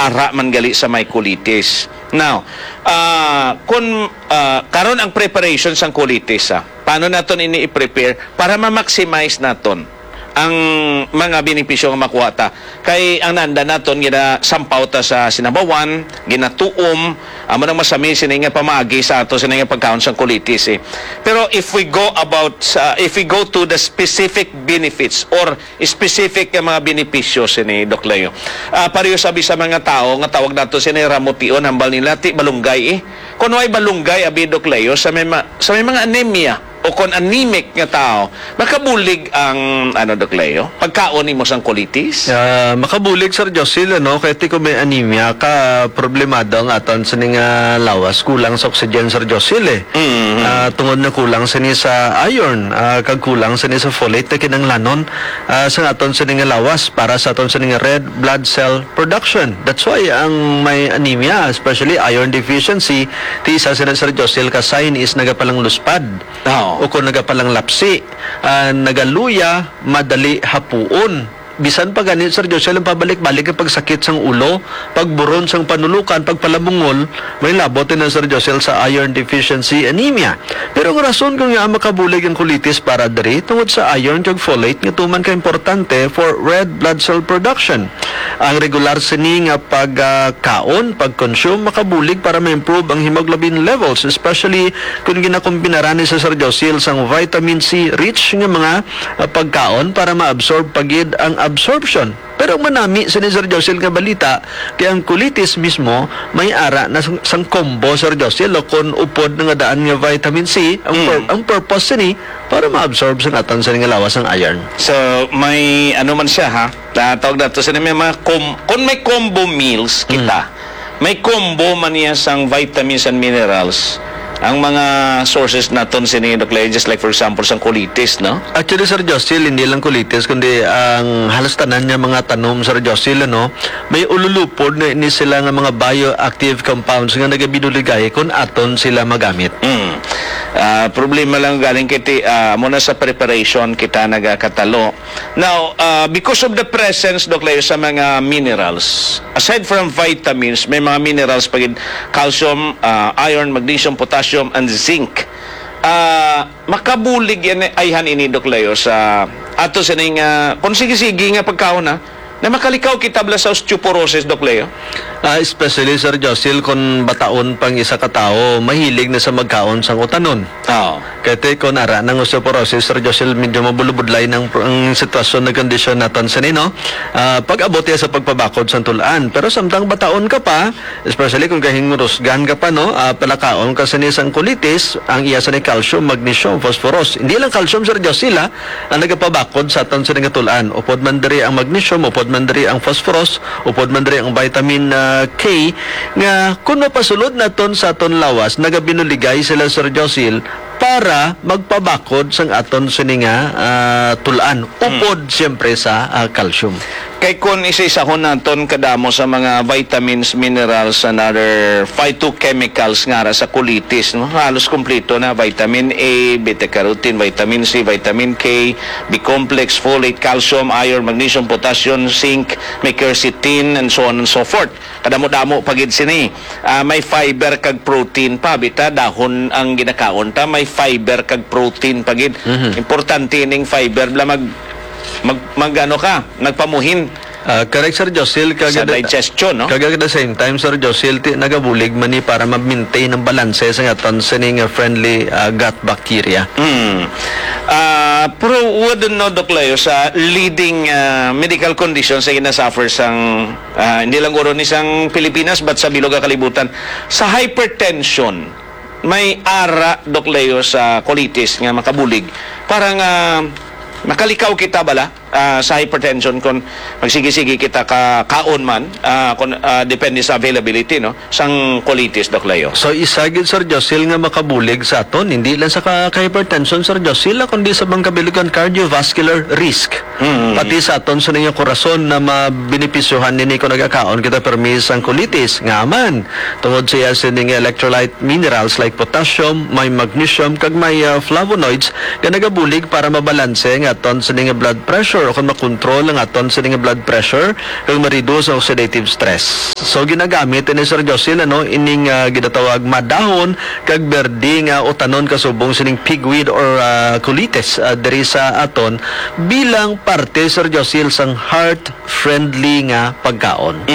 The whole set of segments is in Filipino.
ara man gali sa may colitis. Now, kung karon ang preparation sa colitis, paano naton ini i-prepare para ma-maximize naton ang mga benepisyo nga makuha ta? Kay ang nanda naton gina-sampaw ta sa sinabawan, ginatuom, amo nang masami sini nga pamagi sa ato sini nga pagkaon sa colitis. Pero if we go to the specific benefits or specific nga mga benepisyo sini Doc Leo, pareho sabi sa mga tao nga tawag nato sini ramution, hambal nila ti balunggay. Kung way balunggay abi Doc Leo sa may mga anemia o kung anemic nga tao, makabulig ang Doc Leo, pagkaon mo sang colitis? Makabulig, Sir Josil, kaya ti ko may anemia, ka problemado ang aton sa nga lawas, kulang sa oxygen, Sir Josil, tungod na kulang sa sa iron, kag kulang sa sa folate na kinanglanon sa aton sa nga lawas, para sa aton sa nga red blood cell production. That's why ang may anemia, especially iron deficiency, ti isa sa Sir Josil, ka sign is nagapalang luspad. O kung nagapalang lapsi, nagaluya, madali hapuon. Bisan pa ganit, Sir Josel, ang pabalik-balik kapag sakit sang ulo, pagburon sang panulukan, pagpalabungol, may labotin na, Sir Josel, sa iron deficiency anemia. Pero ang rason kung nga makabulig ang colitis para diri, tungod sa iron kag folate, nga tuman ka importante for red blood cell production. Ang regular sini nga pagkaon, pag-consume, makabulig para ma-improve ang hemoglobin levels, especially kung ginakumbinarani sa Sir Josel sang vitamin C rich nga mga pagkaon para ma-absorb pagid ang absorption. Pero manami sa ni Sir Josel nga balita, kaya ang colitis mismo may ara na sang combo, Sir Josel, o kung upod nga daan nga vitamin C, ang purpose ni para ma-absorb sa natin sa nga lawas ng iron. So, may man siya, tawag nato sa may mga kung may combo meals kita, may combo man niya sang vitamins and minerals, ang mga sources naton sini Doc Leo, just like for example sang colitis, no? Actually, Sir Josil, hindi lang colitis, kundi ang halos tanan niya mga tanom, Sir Josil, may ululupod na ini sila nga mga bioactive compounds nga nagabinuligay kung aton sila magamit. Problema lang galing kiti muna sa preparation kita nagakatalo. Now, because of the presence, Doc Leo, sa mga minerals, aside from vitamins, may mga minerals pagid calcium, iron, magnesium, potassium, and zinc. Makabulig yan ayhan ini, Doc Leo, sa ato sa ning kung sige-sige nga pagkaon na makalikaw kitabla sa osteoporosis, Doc Leo. Especially, Sir Josil, kung bataon pang isa katao, mahilig na sa magkaon sang utanon. Kaya kung nara ng osteoporosis, Sir Josil, medyo mabulubudlay ng sitwasyon na kondisyon natin sa nino. Pag-abot sa pagpabakod sa tulaan. Pero samtang bataon ka pa, especially kung kahingurusgan ka pa, palakaon ka sa nisang colitis, ang iya sa ni calcium, magnesium, phosphorus. Hindi lang calcium, Sir Josil, ang nagpabakod sa aton sa tulaan. Upod man diri ang magnesium, upod man diri ang phosphorus, upod man diri ang vitamin K, nga kung mapasulod naton sa aton lawas, nagabinuligay sila, Sir Josil, para magpabakod sang aton sininga tulaan. Upod siyempre sa calcium. Kay kung isa-isahon naton kadamo sa mga vitamins, minerals, and other phytochemicals nga sa colitis, halos kompleto na: vitamin A, beta-carotene, vitamin C, vitamin K, B-complex, folate, calcium, iron, magnesium, potassium, zinc, may quercetin, and so on and so forth. Kadamo-damo pagid sini. May fiber kag protein pa, bita dahon ang ginakaon ta, may fiber kag protein pagid. Importante ning fiber bla nagpamuhin Correct, Sir Josil. sa digestion, no? Kagad at the same time, Sir Josil, nagabulig man ni para ma-maintain ang balanse sa aton sa friendly gut bacteria. Pero wouldn't know, Doc Leo, sa leading medical conditions sa ginasuffer sang hindi lang guro ni sang Pilipinas but sa bilog kalibutan, sa hypertension, may ara, Doc Leo, sa colitis nga makabulig parang makalikaw kita bala sa hypertension kung magsige-sige kita kaon man depende sa availability, no, sang colitis, Doc Leo. So isagid, Sir Josil, nga makabulig sa aton hindi lang sa ka-hypertension, Sir Josil, kundi sa bangkabiligan cardiovascular risk. Pati sa aton sa niya korason na mabinipisyuhan nini kung nagakaon kita permis ang colitis nga man tungod siya sa ning electrolyte minerals like potassium, may magnesium, kag may flavonoids nga nagabulig para mabalanse nga aton sa ning blood pressure pressure o kung makontrol ang aton sa nga blood pressure kung ma-reduce ang oxidative stress. So ginagamit ni Sir Josil ining ginatawag madahon kag berde nga utanon kasubong sining pigweed or colitis diri sa aton bilang parte, Sir Josil, sang heart-friendly nga pagkaon.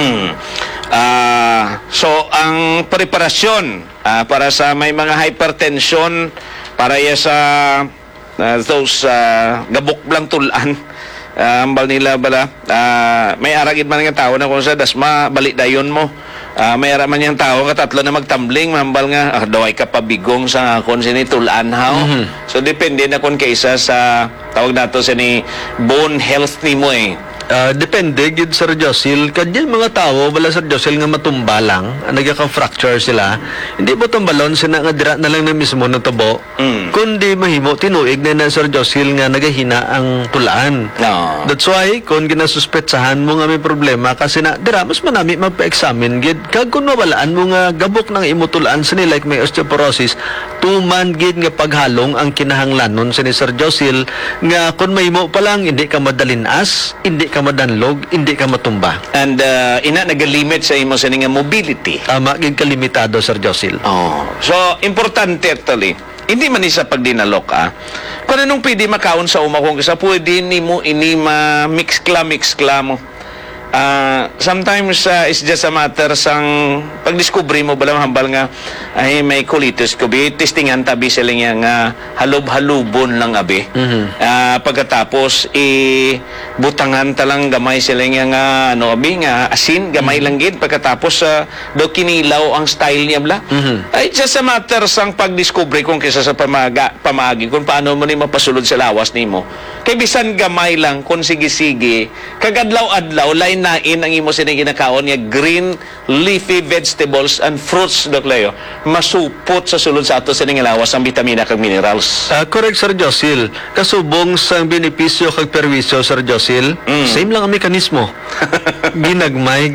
So, ang preparasyon para sa may mga hypertension, para sa those gabok blang tulan, ambal nila bala, may aragid man nga tao na kung sa dasma, balik dayon mo. May araman yung tao nga tatlo na magtambling, mambal nga, daway ka pabigong sa kung sinitulaan haw. So, depende na kung kaisa sa, tawag nato sa ni bone health ni mo Depende gid, Sir Josil, kadyan mga tao wala, Sir Josil, nga matumba lang, nagka-fracture sila, hindi mo tumbalon sina nga dira na lang na mismo na tabo, kundi mahimo tinuig na Sir Josil nga nagahina ang tulaan. No. That's why kung ginasuspetsahan mo nga may problema kasi na dira mas manami magpa-examine gid kag kung mawalaan mo nga gabok ng imutulaan sa like may osteoporosis, tuman gid nga paghalong ang kinahanglanon sa ni Sir Josil nga kung mahimo pa lang hindi ka madalinas, hindi ka madanlog, hindi ka matumba. And ina nagalimit sa imo sa nga mobility. Tama, gid kalimitado, Sir Josil. So, importante actually. Hindi man isa pagdinalok kung anong pwede makaon sa uma kung isa, pwede ni mo ini mix-kla mo. Sometimes it's just a matter sang pagdiskubre mo bala hambal nga ay may colitis ko bi testingan tabi sila nga halub-halubon lang abi. Pagkatapos butangan talang gamay sila nga abi nga asin gamay lang gid pagkatapos do kinilaw ang style niya bla. Ay just a matter sang pagdiskubre kung kisa sa pamagi kung paano mo ni mapasulod sa lawas nimo. Kay bisan gamay lang kung sige-sige kagadlaw-adlaw lain nain ang imo sining ginakaon nga green leafy vegetables and fruits, Doc Leo, masupot sa sulod sa ato sining lawas ang vitamina kag minerals. Correct, Sir Josil. Kasubong sa benepisyo kag perwisyo, Sir Josil, same lang ang mekanismo. ginagmay,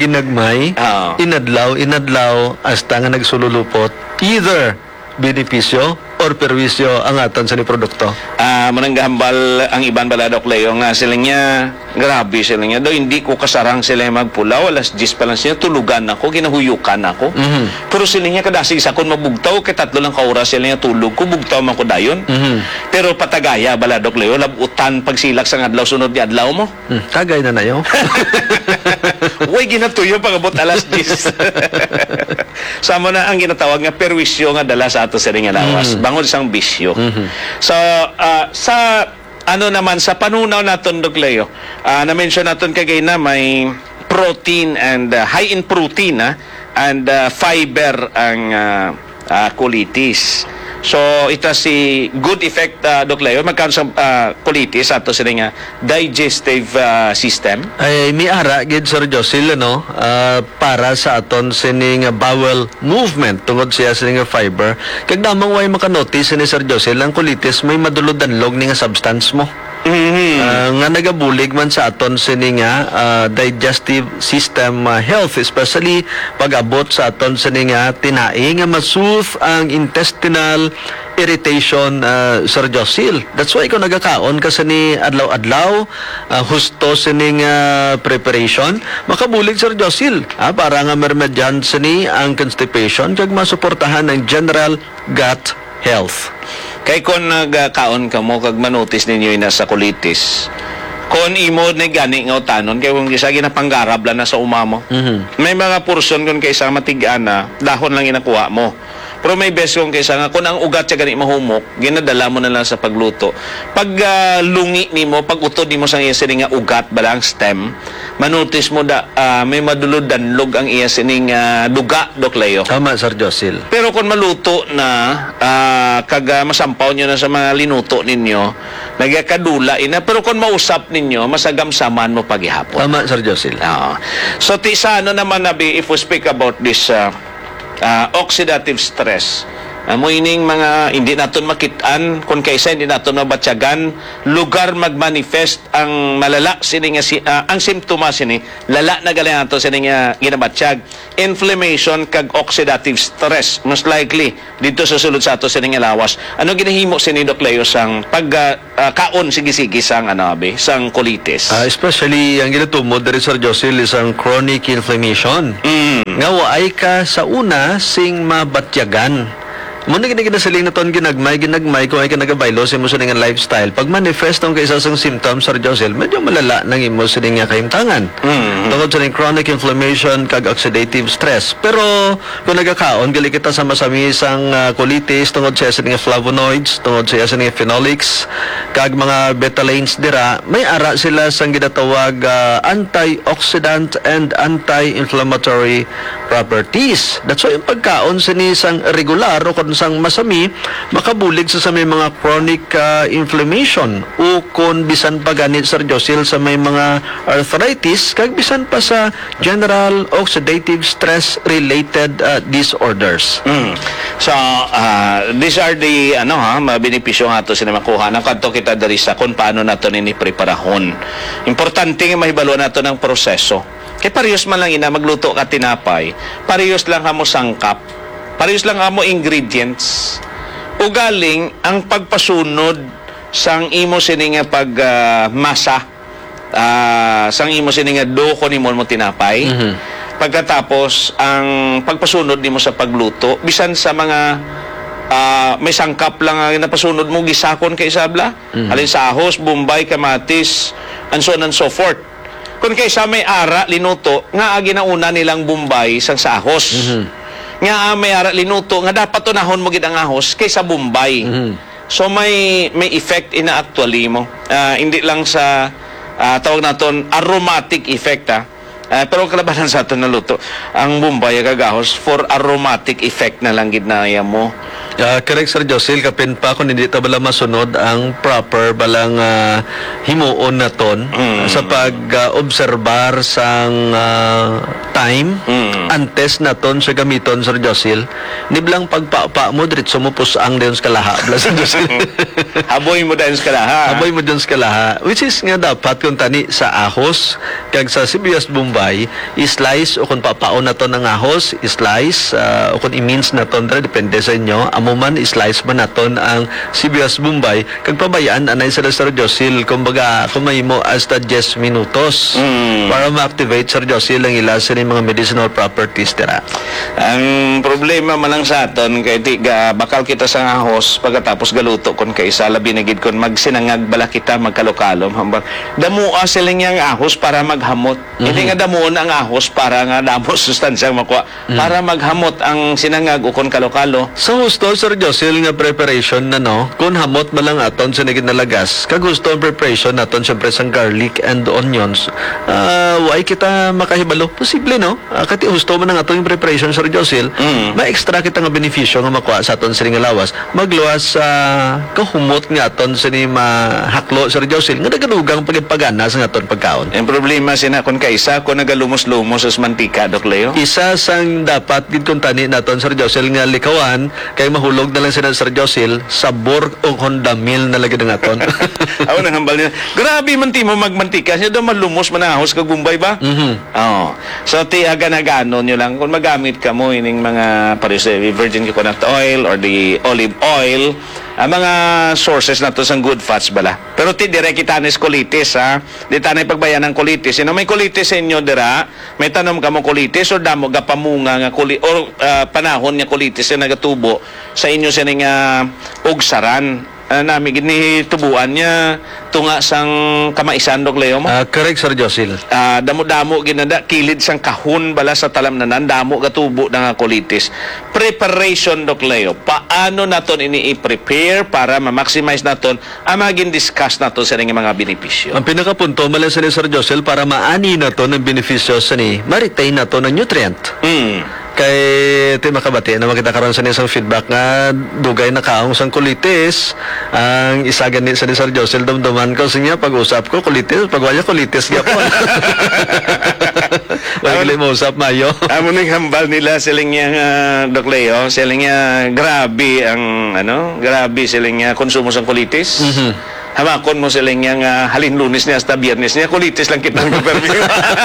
inadlaw, hasta nga nagsululupot. Either benepisyo or perwisyo ang aton sa ni produkto. Manang gahambal ang iban bala, Doc Leo, nga sila niya, grabe sila niya, do hindi ko kasarang sila magpulaw, alas 10 pa lang sila, tulugan ako, ginahuyukan ako. Pero sila niya kadasig sa akong mabugtaw, kay 3 lang kaoras sila niya tulog ko, bugtaw man ko dayon. Pero patagaya bala, Doc Leo, labutan pagsilak sa adlaw, sunod ni adlaw mo. Tagay na nayo. Uy, ginatuyo pagabot alas 10. Sama na ang ginatawag nga perwisyo nga dala sa ato sa nga lawas. Bangod isang bisyo. So, sa naman, sa panunaw naton, Doc Leo, na-mention naton kagay na may protein and high in protein and fiber ang colitis. So, ito si good effect, Doc Leo, magkaroon sa colitis ato sa nga digestive system. Ay may ara gid, Sir Josil, para sa aton sining bowel movement tungod siya sining fiber. Kag namang way makanotice ni Sir Josil ang colitis may madulod-danlog ni nga substance mo. Nga nagabulig man sa aton sini nga digestive system health, especially pag-abot sa aton sini nga tinai nga masooth ang intestinal irritation, Sir Josil. That's why kung nagakaon ka sa ni adlaw-adlaw, husto sining preparation, makabulig, Sir Josil, para nga mermedyan sini ang constipation kag masuportahan ang general gut health. Kay kung nagkaon ka mo, kag manotis ninyo yung nasa colitis, kung imo na gani nga utanon, kaya kung isa ginapanggarab lang na sa umamo, may mga portion kung kaysa matigaan na, dahon lang inakuha mo. Pero may best kung kaysa nga, kung ang ugat siya gani mahumok, ginadala mo na lang sa pagluto. Pag lungi ni mo, pag utod ni mo sa iya sining nga ugat, balang stem, manutis mo may madulod danlog ang iya sining duga, Doc Leo. Tama, Sir Josil. Pero kung maluto na, kag masampaw nyo na sa mga linuto ninyo, nagkadula ina. Pero kung mausap ninyo, masagamsaman mo paghihapon. Tama, Sir Josil. So, sa naman, Nabi, if we speak about this oxidative stress, Amo ining mga hindi naton makitaan kun kaysa hindi naton mabatyagan lugar magmanifest ang malala sini nga ang simptoma sini lala na gali nato sini nga ginabatsyag inflammation kag oxidative stress most likely dito sa sulod sa ato sini nga lawas. Ano ginahimo sini Doc Leo sang kaon sige-sige sang sang colitis? Especially ang ginatumod diri Sir Josil is ang chronic inflammation. Nga waay ka sa una sing mabatyagan. Muna ginasiling na ton ginagmay kung ay ka nagabaylo sa imo sa nga lifestyle. Pag manifest ang kaisa sang symptoms, Sir Josel, medyo malala ng imo sa nga kahimtangan. Tungod sa chronic inflammation kag oxidative stress. Pero kung nagakaon, gali kita sa masami sang colitis, tungod sa nga flavonoids, tungod sa nga phenolics, kag mga betalains dira, may ara sila sang ginatawag antioxidant and anti-inflammatory properties. That's why yung pagkaon sa sang regular o kung sang masami makabulig sa may mga chronic inflammation o kung bisan pa ganit Sir Josil sa may mga arthritis kag bisan pa sa general oxidative stress related disorders. So these are the mga benepisyo nga to sila makuha ng kadto kita diri sa kung paano nato ini preparahon. Importante nga mahibalo nato ng proseso. Kay parehas man lang ina magluto ka tinapay, parehas lang kamo sangkap, parehas lang kamo ingredients. Ugaling ang pagpasunod sang imo sini nga masa, sang imo sini nga do ko nimo mo tinapay. Pagkatapos ang pagpasunod nimo sa pagluto bisan sa mga may sangkap lang ang napasunod mo gisakon kay isabla, alin sa ahos, bombay, kamatis, and so on and so forth. Kung kaysa may ara linuto nga ginauna nilang bombay sang sa ahos. Nga may ara linuto nga dapat tunahon mo gid ang ahos kaysa bombay. So may effect ina actually mo. Hindi lang sa tawag naton aromatic effect pero kalabanan sa aton na luto ang bombay kag ahos for aromatic effect na lang gid na mo. Correct Sir Josil, kapin pa kung hindi ta bala masunod ang proper balang himuon naton sa pag-obserbar sang time antes naton sa gamiton Sir Josil. Niblang pagpapa mo diretso mo pusang din sa kalaha bala Sir Josil. Haboy mo din sa kalaha. Haboy mo din sa kalaha, which is nga dapat kung tani sa ahos kag sa sibuyas bombay i-slice o kung papaon naton ang ahos i-slice o kung i-mince naton depende sa inyo. Amo man i-slice man naton ang sibuyas bombay kag pabayaan anay sa Sir Josil kumbaga kumay mo hasta 10 minutos para ma-activate Sir Josil ang ila sa mga medicinal properties dira. Ang problema man lang sa aton kay bakal kita sa ahos pagkatapos galuto kon kaysa labi na gid kon magsinangag bala kita magkalokalom hambang damuha sila niyang ahos para maghamot. Hindi nga damuon ang ahos para nga damo sustansyang makuha para maghamot ang sinangag o kon kalokalo. So gusto Sir Josil nga preparation na kung hamot man lang aton sa naging nalagas kag gusto ang preparation naton syempre sang garlic and onions why kita makahibalo posible kati gusto man ang atong preparation Sir Josil ma-extra kita nga benepisyo nga makuha sa aton sa nga lawas magluwas sa kahumot nga aton sa ni mahaklo Sir Josil nga nagadugang pagpagana sa aton pagkaon. Ang problema sina kun kaysa kun nagalumos-lumos sa mantika Doc Leo. Isa sang dapat gid kun tani naton Sir Josil nga likawan kay mahulog na lang sila Sir Josil sabor o Honda Mill na lagi na aton. Ako nang hambal niya. Grabe man ti mo magmantika siya daw malumos manahos kag bumbay ba? So ti aga-nagano nyo lang kung magamit ka mo ining mga virgin coconut oil or the olive oil ang mga sources na to sang good fats bala. Pero ti dire kitanis colitis di tanay pagbayan ng colitis. May colitis sa inyo dira, may tanom ka mo colitis or damo gapamunga nga or panahon nga colitis na nagatubo sa inyo sa nga ugsaran. Nami gini tubuan niya tunga sang kamaisan Doc Leo mo. Correct Sir Josil. Damo-damo ginada kilid sang kahon bala sa talamnanan damo gatubo nga colitis. Preparation Doc Leo. Paano naton ini i-prepare para ma-maximize naton ang maging discuss naton sa mga benepisyo. Ang pinakapunto malang sa ni Sir Josil para maani naton ang benepisyo sa ni ma-retain naton ang nutrient. Kay ti makabati na makita karon sa isang feedback nga dugay na kaong sang colitis ang isa gani sa ni Sir Josil dumduman ko sinya pag-usap ko colitis pagwala colitis gyapon. Wala mo usap mayo. Amo ning hambal nila siling yang Doc Leo, siling grabe ang grabe siling konsumo sang kulitis. Hamakon mo siling yang halin Lunes niya hasta Biyernes niya kulitis lang kitang perfume.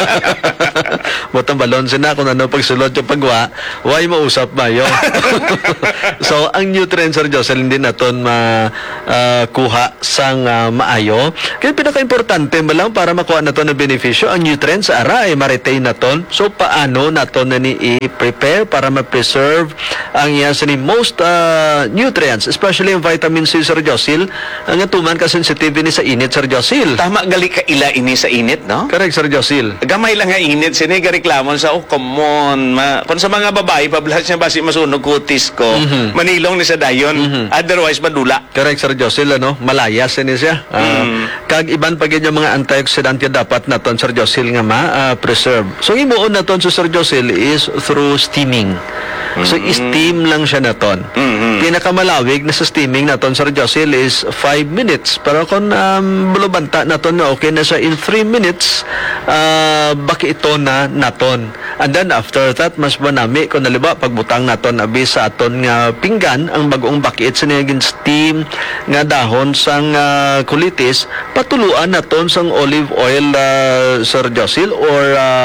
Botang balon sina kung ano pagsulod yung pagwa, why mausap mayo. So ang nutrients Sir Josel hindi naton kuha sang maayo. Kaya pinaka-importante malang para makuha naton ang benepisyo ang nutrients ara ay ma-retain naton. So paano naton na ni i-prepare para ma-preserve ang iya sa ni most nutrients, especially yung vitamin C Sir Josel, ang atuman ka sensitive ni sa init Sir Josel. Tama gali ka ila ini sa init, no? Correct Sir Josel. Gamay lang nga init sini reklamon sa come on kung sa mga babae pablas niya basi masunog kutis ko manilong ni sa dayon otherwise madula. Correct Sir Josel malayas ni siya. Kag iban pagid yung mga antioxidant yung dapat naton Sir Josel nga ma-preserve. So imuon naton sa Sir Josel is through steaming. So steam lang siya naton. Pinakamalawig na sa steaming naton Sir Josel is 5 minutes. Pero kung bulubanta naton na okay na siya in 3 minutes, baki ito na naton. And then after that, mas manami kung naliba pagbutang naton abi sa aton nga pinggan ang bagong bakiit sa naging steam nga dahon sang kulitis, patuluan naton sang olive oil Sir Josel or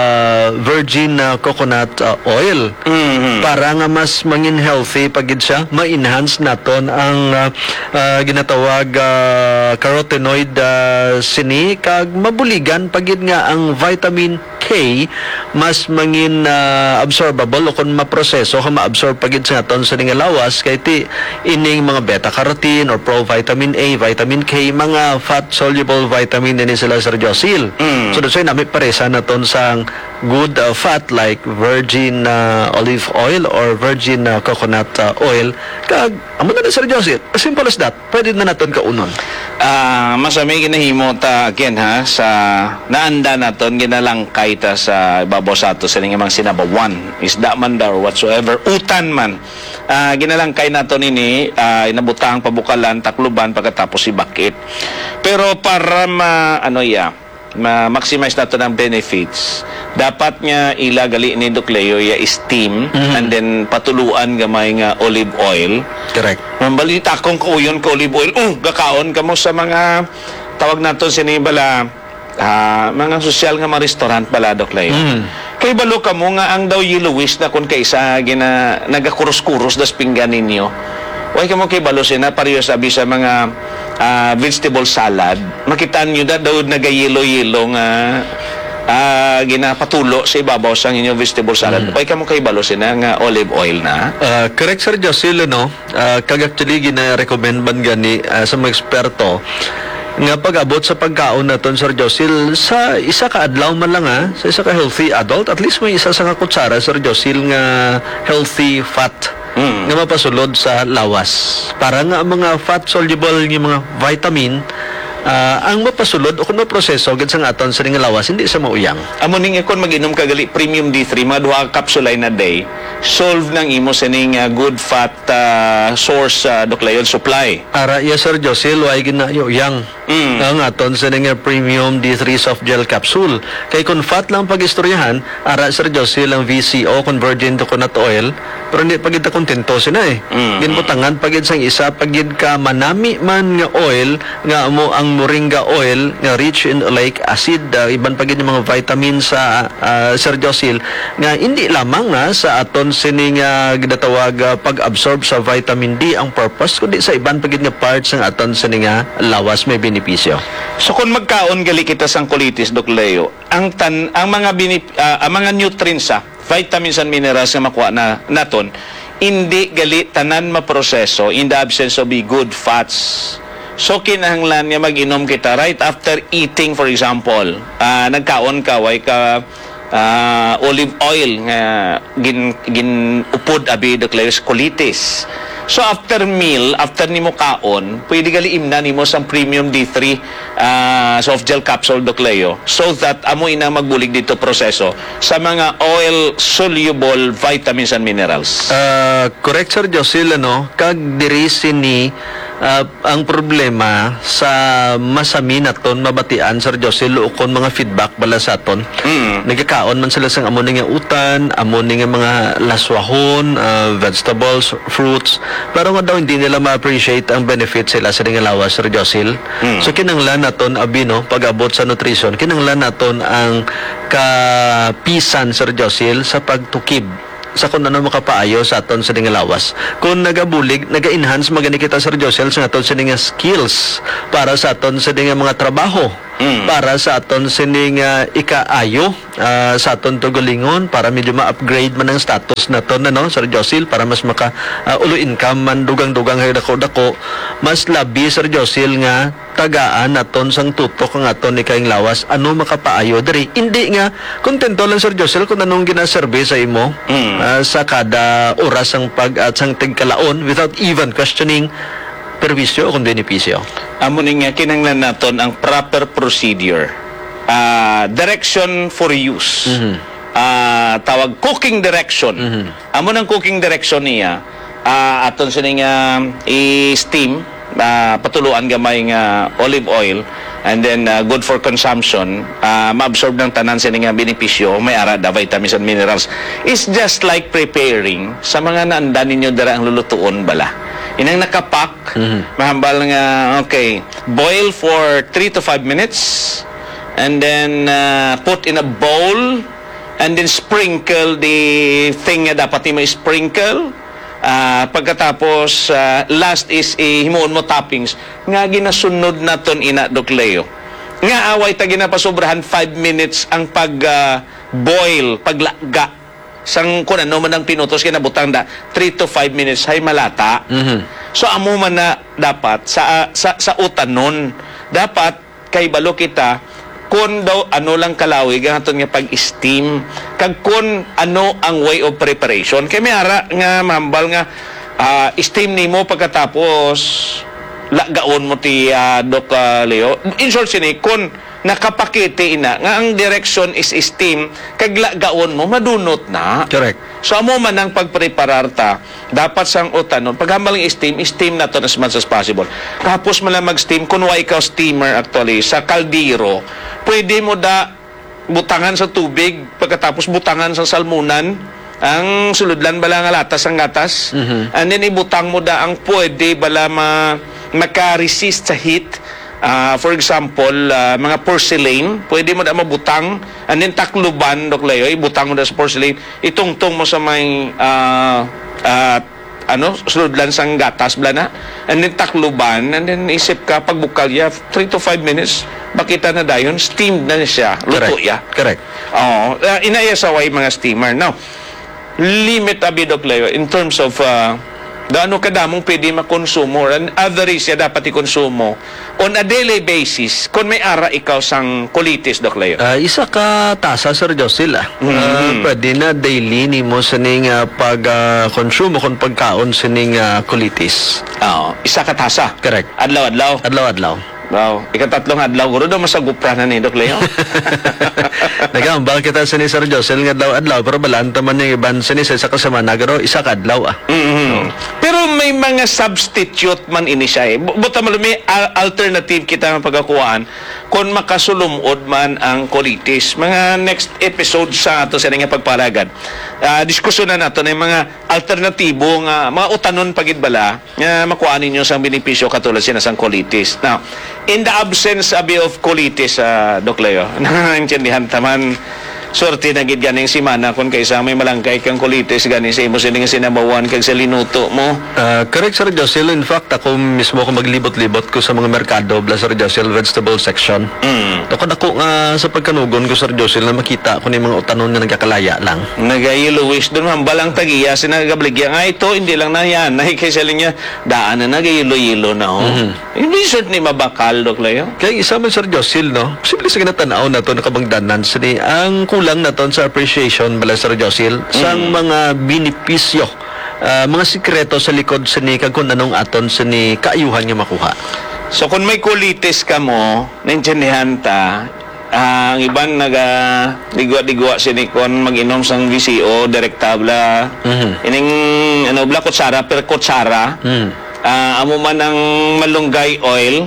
virgin coconut oil. Para nga mas mangin healthy pagid siya, ma-enhance naton ang ginatawag carotenoid sini kag mabuligan pagid nga ang vitamin K mas mangin absorbable o kung maproseso kung ma-absorb pagid sa naton sa nga lawas kay ti ining mga beta carotene or provitamin A, vitamin K, mga fat soluble vitamin din sila Sir Josel. So that's why namin paresa naton sang good fat like virgin olive oil or virgin coconut oil kag amo na Sir Josel. As simple as that. Pwede na naton kaunon. Masami ginahimo ta again sa naanda naton ginalangkay ta sa ibabaw sa ato sa mga sinabawan isda man daw or whatsoever utan man ginalangkay naton ini inabutang pabukalan takluban pagkatapos ibakit pero para ma-maximize nato ng benefits dapat nga ila gali ni Doc Leo ya steam and then patuluan gamay nga olive oil. Correct. Mambalita kong kuyon ka olive oil gakaon ka mo sa mga tawag naton sinibala mga sosyal nga mga restaurant pala Doc Leo. Kay balo ka mo nga ang daw yellowish na kung kaysa nagakuros-kuros das pinggan ninyo. Huwag ka mo kay balo sina pareho sabi sa mga vegetable salad. Makita nyo daw nagayelo-yelo nga ginapatulo sa ibabaw sa inyong vegetable salad. Huwag ka mo kay balo sina nga olive oil na. Correct Sir Josel, kag actually gina-recommend man gani sa mga eksperto nga pag-abot sa pagkaon naton Sir Josel sa isa ka adlaw man lang sa isa ka healthy adult at least may isa sa nga kutsara Sir Josel nga healthy fat nga mapasulod sa lawas para nga ang mga fat soluble nga mga vitamin ang mapasulod o kung maproseso gid sa aton sa nga lawas hindi sa mauyang. Amo ning ikon mag-inom kagali premium D3 mga duha ka kapsula na day solve nang imo sa ning good fat source Doc Leo supply. Ara yes Sir Josel way ginauyang ang aton sa nga premium D3 soft gel capsule kay kung fat lang pag-istoryahan ara Sir Josel ang VCO kung virgin coconut oil pero hindi pagid ta kontento sina ginbutangan pagid sang isa pagid ka manami man nga oil nga mo ang moringa oil nga rich in oleic acid iban pagid yung mga vitamins sa Sir Josel nga hindi lamang sa aton sining ginatawag pag-absorb sa vitamin D ang purpose kundi sa iban pagid nga parts ng aton sining lawas may benepisyo. So kung magkaon gali kita sang colitis Doc Leo ang mga nutrients vitamins and minerals nga makuha naton hindi gali tanan maproseso in the absence of good fats. So kinahanglan nga mag-inom kita right after eating for example nagkaon ka way ka olive oil nga upod abi Doc Leo colitis. So after meal, after nimo kaon, pwede gali imna nimo sang premium D3 soft gel capsule Doc Leo so that amo ina magbulig dito proseso sa mga oil soluble vitamins and minerals. Correct Sir Josel kag diri sini ang problema sa masami naton mabatian Sir Jose luokon mga feedback bala sa aton. Nagkakaon man sila sang amo nga utan, amo nga mga laswahon, vegetables, fruits, pero nga daw hindi nila ma-appreciate ang benefits sila sa nga lawas Sir Jose. So kinanglan naton abi no pag-abot sa nutrition, kinanglan naton ang kapisan Sir Jose sa pagtukib sa kung ano makapaayo sa aton sa nga lawas. Kung nagabulig, naga-enhance magani kita Sir Josel sa aton sa nga skills para sa aton sa nga mga trabaho. Para sa aton sa nga ikaayo sa aton tugulingon para medyo ma-upgrade man ang status naton no Sir Josel para mas maka ulo income man dugang-dugang hay dako-dako mas labi Sir Josel nga tagaan naton sang tutok ang aton ni kaing lawas ano makapaayo diri hindi nga kontento lang Sir Josel kung anong ginaserve sa imo sa kada oras ang pag at sang tigkalaon without even questioning perwisyo o kung benepisyo. Amo nga kinanglan naton ang proper procedure. Direction for use. Tawag cooking direction. Amo ng cooking direction niya aton sa nga i-steam patuluan gamay nga olive oil and then good for consumption, ma-absorb ng tanan sa nga benepisyo, may arada, vitamins and minerals. It's just like preparing sa mga naanda ninyo dara ang lulutuon bala. Inang nakapak, mahambal nga, okay, boil for 3 to 5 minutes and then put in a bowl and then sprinkle the thing nga dapat mo sprinkle. Pagkatapos last is himuon mo toppings nga ginasunod naton ina Doc Leo nga away ta ginapasobrahan 5 minutes ang pag boil paglaga sang kun ano man ang pinutos kinabutang da 3 to 5 minutes hay malata. So amo man na dapat sa utanon dapat kay balo kita kun daw ano lang kalawig ang aton nga pag-steam kag kun ano ang way of preparation kay may ara nga mambal nga steam nimo pagkatapos lagaon mo ti Doc Leo in short sini kun nakapakiti ina nga ang direction is steam kag lagaon mo madunot na Correct. so amo man ang pagpreparar ta dapat sang utanon paghambal ng steam naton as much as possible tapos man lang mag-steam kun wa ikaw steamer actually sa kaldero pwede mo da butangan sa tubig pagkatapos butangan sa salmunan ang suludlan bala nga latas ang gatas and then ibutang mo da ang pwede bala maka-resist sa heat. For example, mga porcelain, pwede mo na mabutang, and then takluban, Doc Leo, ibutang mo na sa porcelain, itungtong mo sa may suludlan sang gatas blana, and then takluban, and then isip ka, pagbukal ya, 3 to 5 minutes, bakita na dayon, steamed na siya, luto ya. Correct. Inaya sa way mga steamer. Now, limit abi Doc Leo, in terms of gaano kadamong pwede makonsumo and average siya dapat ikonsumo on a daily basis kung may ara ikaw sang colitis Doc Leo. Isa ka tasa Sir Josel pwede na daily ni mo sa ning pag-konsumo kung pagkaon sa ning colitis. Isa ka tasa. Correct. Adlaw-adlaw. Adlaw-adlaw. Wow, ikatlong adlaw guro daw masagupra na ni Doc Leo. Nagambal kita sa ni Sir Josel nga adlaw pero balanta man yung iban sa ni sa kasama nagaro isa ka adlaw Pero may mga substitute man ini siya buta mo may alternative kita nga pagkakuhaan kung makasulumod man ang colitis. Mga next episode sa ato sa nga pagpalagad. Diskusyon na nato ng mga alternatibo nga mga utanon pagid bala nga makuha ninyo sa benepisyo katulad sina sang colitis. Now, in the absence of colitis, Doc Leo, nangintindihan taman, sorte na gid ganing simana kung kaysa may malangkay kang colitis gani sa imo sining sinabawan kag sa linuto mo. Correct Sir Josel. In fact, ako mismo ko maglibot-libot ko sa mga merkado bla Sir Josel vegetable section. Ako nga sa pagkanugon ko Sir Josel na makita ko ni mga utanon na nagkakalaya lang. Nagayilowis doon hambalang tagiya sinagabligya nga ito hindi lang na yan ay kaysa linya daan na nagayilo-yilo na hindi sort ni mabakal Doc Leo. Kaya isa man Sir Josel no simple sa kinatanaw na to nakabangdanan sini ang kulang naton sa appreciation bala Sir Josel sang mga benepisyo mga sikreto sa likod sa ni kag kung anong aton sa ni kaayuhan nga makuha. So kung may colitis ka mo naintindihan ta ang iban digwa-digwa sinikon mag-inom sang VCO direktabla ining bla kutsara per kutsara amo man ang malunggay oil,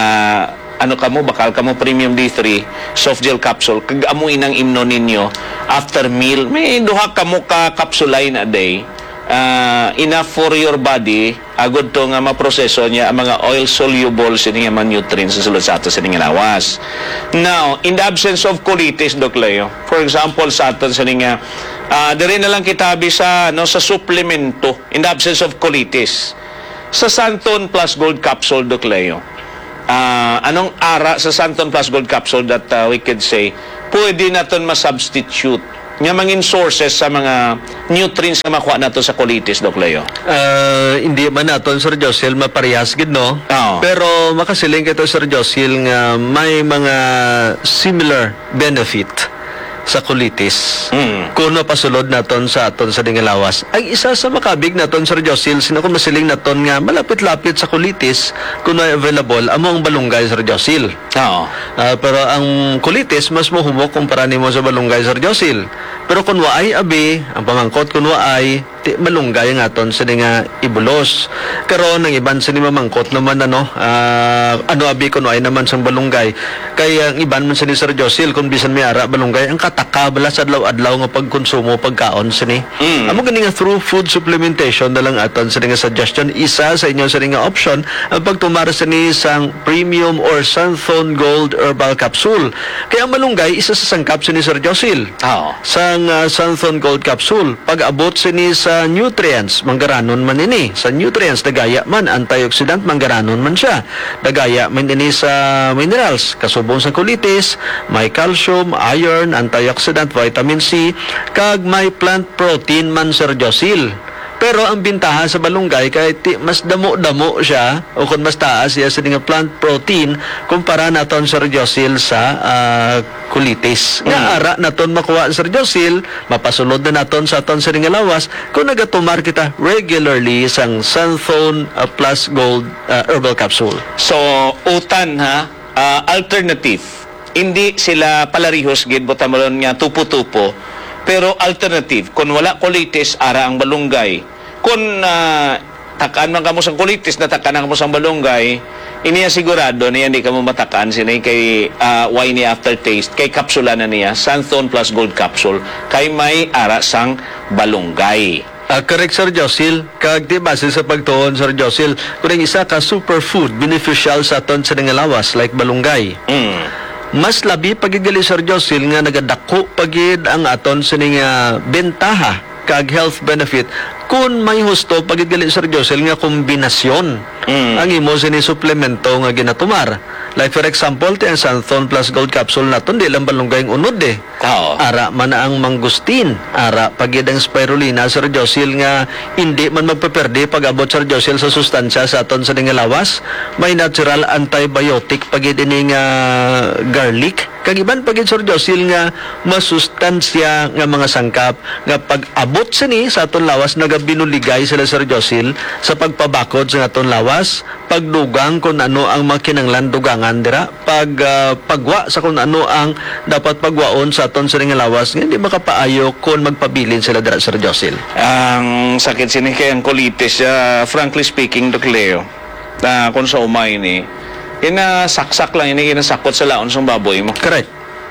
ano kamo, bakal kamo premium D3 soft gel capsule, kag amo inang imno ninyo after meal, may duha kamo ka kapsulay na day, enough for your body, agud to nga maproseso niya ang mga oil soluble sini nga mga nutrients sa sulod sa ato sini nga lawas. Now, in the absence of colitis, Doc Leo, for example sa aton sini nga diri na lang kitabi sa sa suplemento in the absence of colitis. Sa Santon Plus Gold Capsule, Doc Leo, anong ara sa Santon Plus Gold Capsule that we could say pwede naton ma-substitute nga mangin sources sa mga nutrients na makuha nato sa colitis, Doc Leo? Hindi man naton, Sir Josil, maparehas gid, no? Oo. Pero makasiling kito, Sir Josil, nga may mga similar benefit sa colitis kung pasulod naton sa aton sa dingalawas. Ang isa sa makabig naton, Sir Josil, kung masiling naton nga malapit-lapit sa colitis kung ay available amo ang balunggay, Sir Josil. Oo. Pero ang colitis mas mohumok kumpara nimo sa balunggay, Sir Josil. Pero kung waay abi, ang pamangkot kung waay ti malunggay ang aton sa nga ibulos. Karon ang iban sa ni mamangkot naman ano abi kung waay naman sang balunggay. Kaya ang iban man sa ni Sir Josil kung bisan may ara balunggay ang taka bala sa adlaw-adlaw nga pagkonsumo pagkaon sini. Amo gani nga through food supplementation na lang aton sa nga suggestion, isa sa inyo sa nga option ang pagtumar sa ni sang premium or Santon Gold Herbal Capsule. Kaya ang malunggay isa sa sangkap sa ni Sir Josil. Sang Santon Gold Capsule, pag-abot sa ni sa nutrients, manggaranon man ini. Sa nutrients, dagaya man antioxidant, manggaranon man siya. Dagaya man ini sa minerals, kasubong sa colitis, may calcium, iron, antioxidant, vitamin C, kag may plant protein man, Sir Josil. Pero ang bintahan sa balunggay kay mas damo-damo siya o kung mas taas siya sa nga plant protein kumpara naton, Sir Josil, sa colitis. Nga ara naton makuha, Sir Josil, mapasulod na naton sa aton sa nga lawas kung nagatumar kita regularly sang Santon Plus Gold Herbal Capsule. So, utan alternative. Hindi sila palarihos gid botamalon nga tupo-tupo, pero alternative kung wala colitis ara ang balunggay. Kung takaan man kamo sang colitis, natakaan kamo sang balunggay, iniya sigurado niya hindi kamo matakaan sinay kay why ni aftertaste kay kapsula na niya Santon Plus Gold Capsule kay may ara sang balunggay. Correct, Sir Josil. Kag di base sa pagtuon, Sir Josil, kung isa ka superfood beneficial sa aton sa nga lawas like balunggay. Mas labi pagigali, Sir Josil, nga nagadako pagid ang aton sa nga bentaha kag health benefit kung may husto pagigali, Sir Josil, nga kombinasyon ang imo sini suplemento nga ginatumar. Like for example, ti ang Santon Plus Gold Capsule naton di lang balunggay ang unod ara man ang mangustin, ara pagid ang spirulina, Sir Josil, nga hindi man magpaperde pag abot, Sir Josil, sa sustansya sa aton sa nga lawas. May natural antibiotic pagid ini nga garlic kag iban pagid, Sir Josil, nga masustansya nga mga sangkap nga pag abot sini sa aton lawas nagabinuligay sila, Sir Josil, sa pagpabakod sa aton lawas, pagdugang kung ano ang makinanglan dugangan dira, pagwa sa kung ano ang dapat pagwaon sa aton sa nga lawas, nga hindi makapaayo kung magpabilin sila dira, Sir Josil. Ang sakit sini kay ang colitis, frankly speaking, Doc Leo, kung sa umay ni saksak lang, sakot sa laon sa baboy mo. Correct.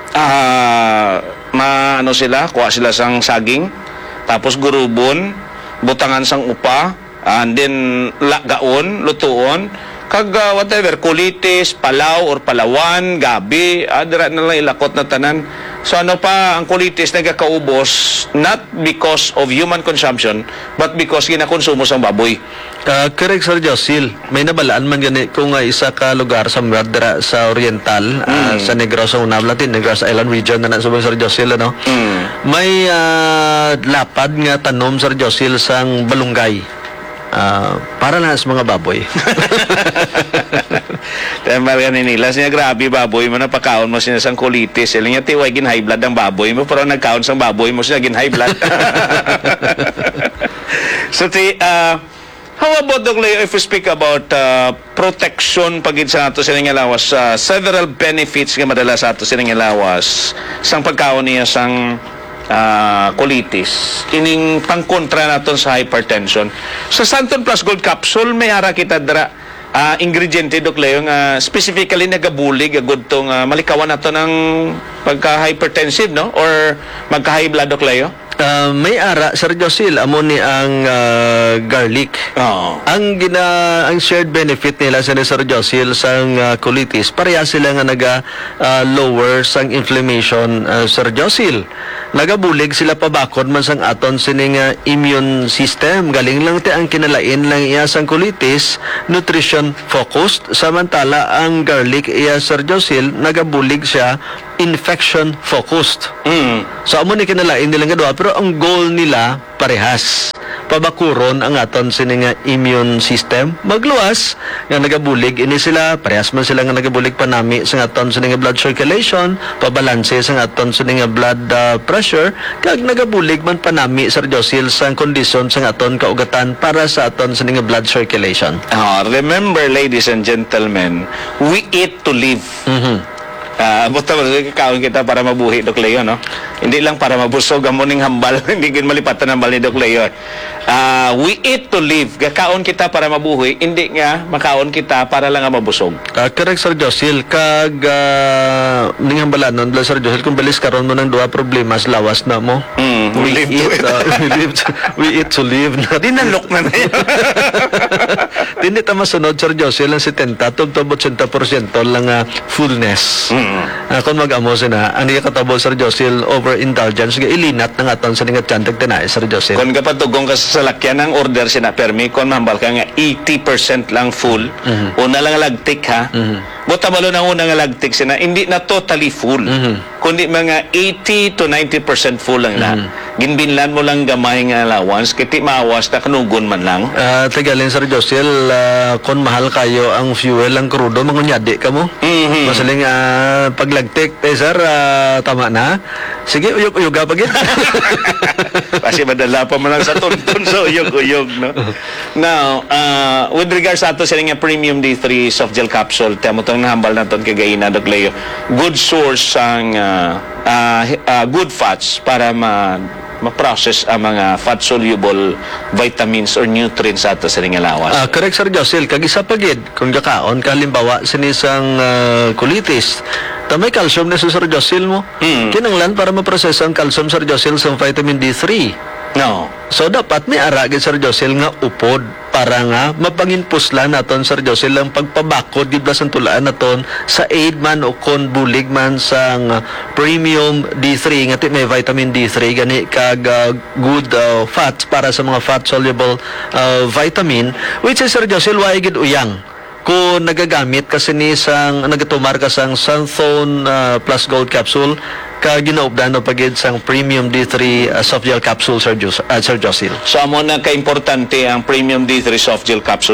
Ano sila, kuha sila sang saging, tapos gurubon, butangan sang upa, and then lagaon, lutuon, kag whatever, colitis, palaw or palawan, gabi, dira na lang ilakot na tanan. So ano pa, ang colitis nagkakaubos not because of human consumption but because ginakonsumo sang baboy. Correct, Sir Josil. May nabalaan man gani kung isa ka lugar sa dira sa Oriental, sa Negros, sa Latin, Negros Island region na sa Sir Josil, ano? May lapad nga tanom, Sir Josil, sang balunggay. Para na sa mga baboy. Tama yan nila. Siya grabe baboy mo na pakaon mo siya sang colitis. Siya nga tiway gin-high blood ang baboy mo, pero nagkaon sang baboy mo siya gin-high blood. So how about, Doc Leo, if we speak about protection pagid sa ato sining lawas, several benefits nga madala sa ato sining lawas sang pagkaon niya sang colitis, ining pangkontra naton sa hypertension. Sa Santon Plus Gold Capsule, may ara kita dra ingrediente Dok Leo nga specifically nagabulig agud tong malikawan nato ng pagka-hypertensive, no? Or magka-high blood, Dok Leo? May ara, Sir Josil, amo ni ang garlic. Oo. Ang shared benefit nila sa Sir Josil sa colitis, pareha sila nga lower sang inflammation, Sir Josil. Nagabulig sila pabakod man sang aton sining immune system. Galing lang ti ang kinalain lang iya sang colitis, nutrition focused. Samantala ang garlic iya, Sir Josil, nagabulig siya infection focused. So amo ni kinalain nila nga duha, pero ang goal nila parehas. Pabakuron ang aton sining immune system. Magluwas nga nagabulig ini sila, parehas man sila nga nagabulig panami sa aton sining blood circulation, pabalanse sa aton sining blood pressure, kag nagabulig man panami, Sir Josil, sa kondisyon sa aton kaugatan para sa aton sining blood circulation. Remember, ladies and gentlemen, we eat to live. Buta ba, kaon kita para mabuhi, Dok Leo, no? Hindi lang para mabusog ang muning hambal, hindi gin malipatan ang hambal ni Dok Leo. We eat to live. Kaon kita para mabuhi, hindi nga makaon kita para lang nga mabusog. Correct, Sir Josil. Kag ning hambalanon, Sir Josil, kung balis karon mo ng duha problemas, lawas na mo. We We eat to live. Dinalok na na yun. Hindi ta masunod, Sir Josil, ang 70 to 80% lang fullness. Kung mag-amo sina, ang katabo, Sir Josil, overindulgence, ilinat ng aton sa nga tiyantag tinay, Sir Josil. Kung kapatugong ka sa salakyan ng order sina permi, kung mahambal ka nga 80% lang full, una lang lagtik, ha? Buta malo na una nga lagtik sina, hindi na totally full. Kundi mga 80 to 90% full lang na. Ginbinlan mo lang gamay nga allowance, kiti maawas na kanugon man lang. Tagalin, Sir Josil, kung mahal kayo ang fuel, ang krudo, mangunyadi ka mo. Masaling paglagtik, sir, tama na. Sige, uyog-uyog pag yun. Kasi madala pa man lang sa tuntun, so uyog-uyog, no? Now, with regards sa ato sa nga premium D3 soft gel capsule, tiyan mo itong nahambal na itong kagaina, Dok Leo, good source ang good fats para ma-process ang mga fat-soluble vitamins or nutrients ato sa nga lawas. Correct, Sir Josil. Kag isa pagid, kung gakaon, kalimbawa, sinisang colitis, tamay calcium na sa Sir Josil mo. Kinanglan para ma-process ang calcium, Sir Josil, sa vitamin D3. No. So, dapat may aragin, Sir Josil, nga upod para nga mapanginpuslan naton, Sir Josil, ang pagpabakod di ba tulaan naton sa aid man o kon bulig man sang premium D3 nga may vitamin D3 gani kag good fats para sa mga fat soluble vitamin, which is, Sir Josil, why gid uyang kung nagagamit kasi ni sang nagatumar ka sang Santon Plus Gold Capsule ka ginaubdan o pagid sang premium D3 soft gel capsule, Sir Josil. So, amo na ka-importante ang premium D3 soft gel capsule.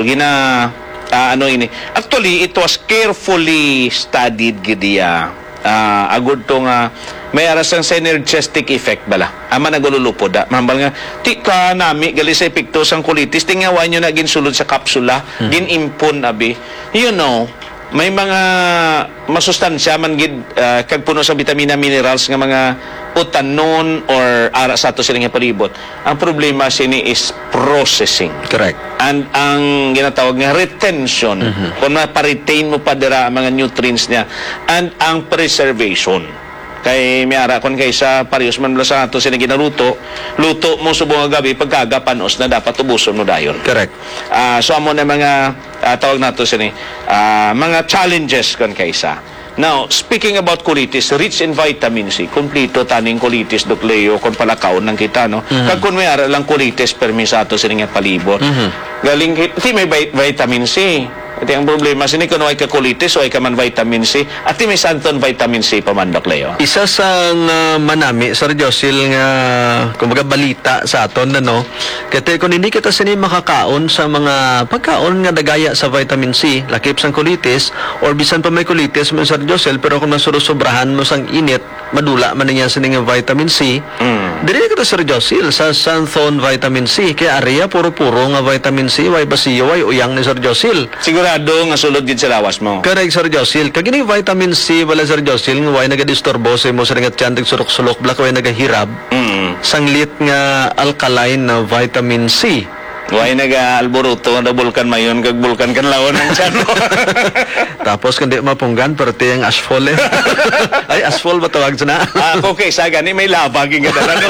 Actually, it was carefully studied gidiya. Agud to nga may aras ang synergistic effect bala. Ama nagululupod da. Mahambal nga, ti ka nami, gali sa epekto sang colitis, tingawan nyo na ginsulod sa kapsula, ginimpon abi. You know, may mga masustansya man gid kag puno sa vitamina minerals nga mga utanon or ara sa ato sila nga palibot. Ang problema sini is processing. Correct. And ang ginatawag nga retention, kung ma-retain mo pa dira ang mga nutrients niya, and ang preservation. Kay miara kon kay sa parehas man sa ato sila ginaluto, luto mo subong nga gabi pagkagapanos na dapat ubuson mo dayon. Correct. So amo na mga tawag nato sini mga challenges kon kaysa. Now, speaking about colitis, rich in vitamin C, kompleto taning colitis, Dok Leo, kung palakaon ng kita, no? Kag kung may ara lang colitis, permisato sila nga palibot. Galing, ti may vitamin C. At ang problema, sini kung ay ka colitis o ay ka man vitamin C, at may santon vitamin C pa man, Dok Leo. Isa sa manami, Sir Josil, nga kumbaga balita sa aton, no? Kaya kung hindi kita sini makakaon sa mga pagkaon nga dagaya sa vitamin C, lakip sang colitis, or bisan pa may colitis mo, Sir Josil, pero kung nasurusobrahan mo sang init, madula man niya sa nga vitamin C. Dili ka Sir Josil sa Santhone vitamin C kaya area puro-puro nga vitamin C way basiyo way uyang ni Sir Josil. Sigurado nga sulod din sa lawas mo. Correct Sir Josil. Kag ini vitamin C wala Sir Josil nga way nagadisturbo sa imo sa nga tiyantig surok-sulok blak way nagahirab. Sanglit nga alkaline na vitamin C. Way nag-alboruto na bulkan mayon kag bulkan kan lawon ang tiyan mo. Tapos kundi mapunggan perti ang asphalt eh. Ay asphalt ba tawag sa na? Okay, sa gani may lava ging kadalagan.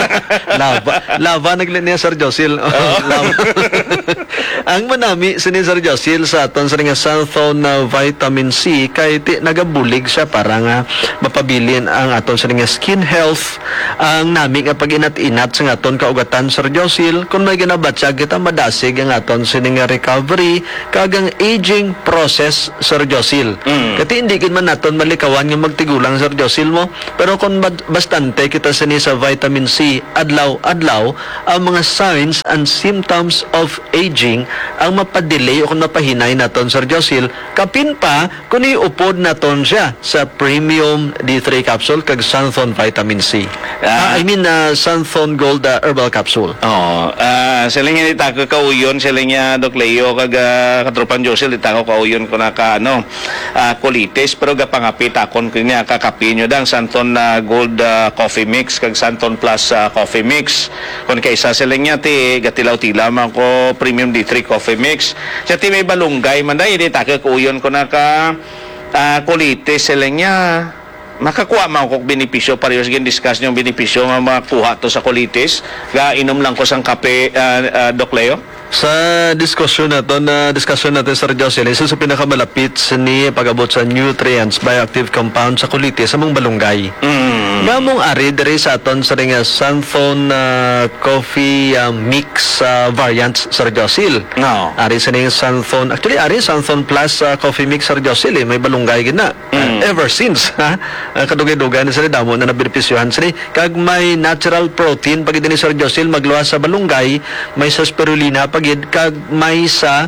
Lava naglin niya Sir Josil. Lava. Ang manami sini Sir Josil sa aton sa nga Santhone na vitamin C kay ti nagabulig siya para nga mapabilin ang aton sa nga skin health. Ang nami nga pag-inat-inat sa aton kaugatan Sir Josil kung may ginabatsa kita madasig ang aton sa nga recovery kagang aging process Sir Josil. Kati hindi kin man naton malikawan nga magtigulang Sir Josil mo pero kung bastante kita sini sa vitamin C adlaw-adlaw ang mga signs and symptoms of aging ang mapadelay o kung mapahinay naton Sir Josil kapin pa kung iupod naton siya sa premium D3 capsule kag Santhone vitamin C. Santhone Gold herbal capsule. Sila nga itako kauyon, sila nga Doc Leo kag katropan Josil itako kauyon ko na ka colitis pero gapangapit akon kanya kakapi nyo dang Santhone Gold coffee mix kag Santhone Plus coffee mix. Kung kaysa sila nga ti gatilaw-tilaw man ko premium D3 coffee mix. Sa ti may balunggay man dahil itako kauyon ko na ka colitis sila nga makakuha man ko benepisyo parehas gin discuss yung benepisyo nga makuha to sa colitis ga inom lang ko sang kape Doc Leo sa diskusyon natin Sir Josil isa sa pinakamalapit ni pag-abot sa nutrients bioactive compound sa colitis sa mong balunggay. Gamong ari diri sa aton sa nga Santhone coffee mix variants Sir Josil. No. Ari sa ning Santhone actually ari Santhone Plus coffee mix Sir Josil may balunggay gina. Ever since kadugay-dugay na sa damo na nabenepisyohan sini kag may natural protein pag ni Sir Josil magluwas sa balunggay may sa spirulina pagid kag may sa